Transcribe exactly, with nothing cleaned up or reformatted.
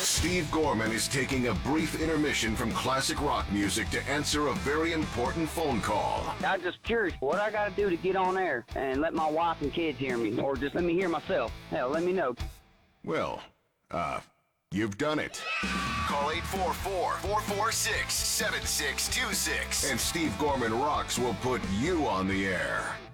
Steve Gorman is taking a brief intermission from classic rock music to answer a very important phone call. I'm just curious what I got to do to get on air and let my wife and kids hear me, or just let me hear myself. Hell, let me know. Well, uh, you've done it. Call eight four four, four four six, seven six two six. And Steve Gorman Rocks will put you on the air.